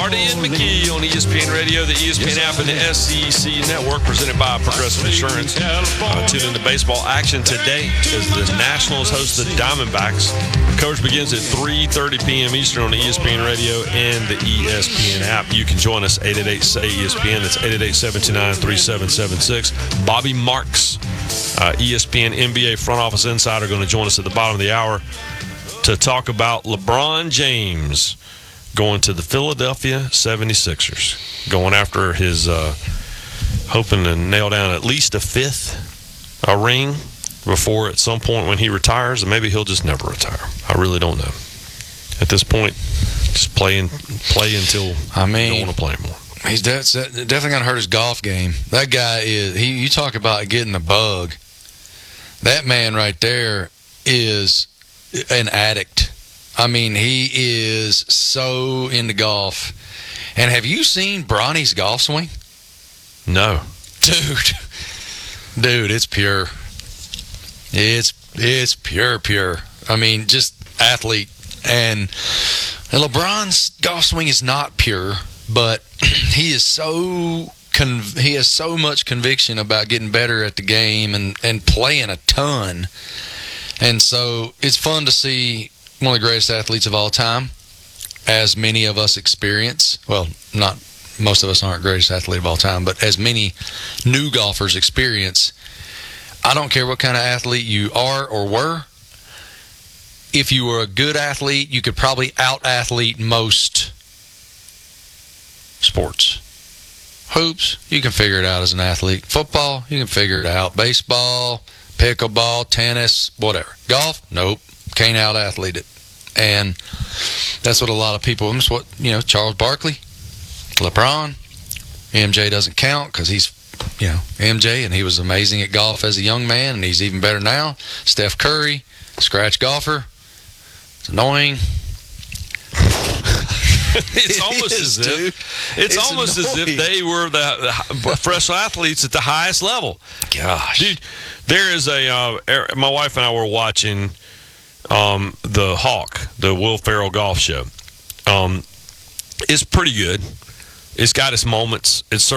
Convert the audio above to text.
Marty and McKee on ESPN Radio, the ESPN app, and the SEC Network, presented by Progressive Insurance. Tune into baseball action today as the Nationals host the Diamondbacks. Coverage begins at 3:30 p.m. Eastern on ESPN Radio and the ESPN app. You can join us, 888-SAY-ESPN. That's 888-729-3776. Bobby Marks, ESPN NBA front office insider, going to join us at the bottom of the hour to talk about LeBron James going to the Philadelphia 76ers, going after his, hoping to nail down at least a fifth ring before at some point when he retires, and maybe he'll just never retire. I really don't know. At this point, just play until you don't want to play anymore. He's definitely going to hurt his golf game. That guy is, you talk about getting the bug. That man right there is an addict. I mean, he is so into golf. And have you seen Bronny's golf swing? No. Dude, it's pure. It's pure. I mean, just athlete. And LeBron's golf swing is not pure, but he has so much conviction about getting better at the game and playing a ton. And so it's fun to see one of the greatest athletes of all time, as many of us experience. Well, not most of us aren't greatest athlete of all time, but as many new golfers experience. I don't care what kind of athlete you are or were. If you were a good athlete, you could probably out-athlete most sports. Hoops, you can figure it out as an athlete. Football, you can figure it out. Baseball, pickleball, tennis, whatever. Golf, nope, can't out-athlete it. And that's what a lot of people, that's what, Charles Barkley, LeBron, MJ doesn't count because he's, MJ, and he was amazing at golf as a young man, and he's even better now. Steph Curry, scratch golfer. It's annoying. It's almost as if they were the professional athletes at the highest level. Gosh, dude, there is my wife and I were watching the Hawk, the Will Ferrell golf show. It's pretty good. It's got its moments. It's